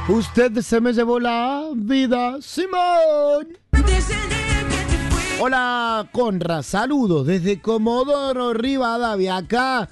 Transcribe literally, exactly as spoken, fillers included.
Usted se me llevó la vida, Simón. Hola, Conra, saludos desde Comodoro Rivadavia. Acá